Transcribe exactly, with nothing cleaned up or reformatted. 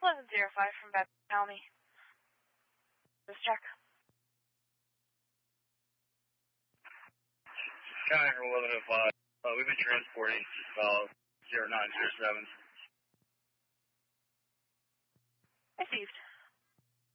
eleven zero five from Beth County. Let's check. County eleven oh five. Uh, we've been transporting uh, zero nine zero seven. Received.